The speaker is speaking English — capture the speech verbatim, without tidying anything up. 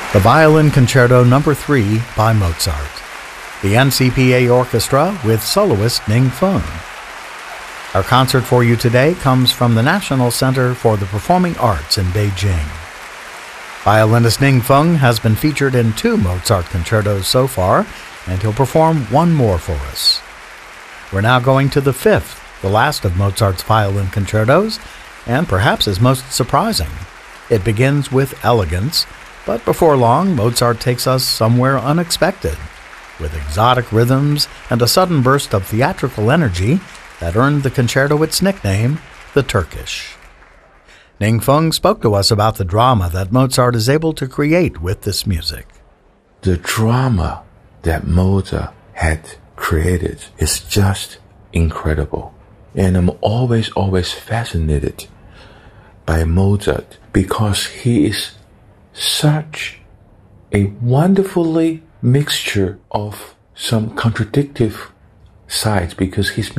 The Violin Concerto Number three by Mozart. The N C P A Orchestra with soloist Ning Fung. Our concert for you today comes from the National Center for the Performing Arts in Beijing. Violinist Ning Fung has been featured in two Mozart concertos so far, and he'll perform one more for us. We're now going to the fifth, the last of Mozart's violin concertos, and perhaps his most surprising. It begins with elegance, but before long, Mozart takes us somewhere unexpected, with exotic rhythms and a sudden burst of theatrical energy that earned the concerto its nickname, the Turkish. Ning Fung spoke to us about the drama that Mozart is able to create with this music. The drama that Mozart had created is just incredible. And I'm always, always fascinated by Mozart because he is such a wonderfully mixture of some contradictive sides, because his